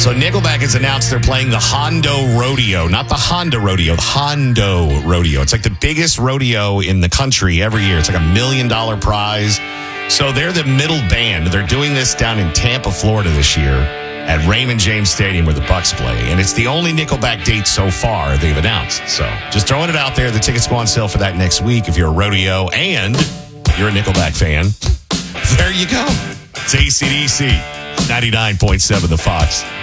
So Nickelback has announced they're playing the Hondo Rodeo, not the Honda Rodeo, the Hondo Rodeo. It's like the biggest rodeo in the country every year. It's like $1 million prize. So they're the middle band. They're doing this down in Tampa, Florida this year at Raymond James Stadium where the Bucks play. And it's the only Nickelback date so far they've announced. So just throwing it out there. The tickets go on sale for that next week if you're a rodeo and you're a Nickelback fan. There you go. It's AC/DC 99.7 The Fox.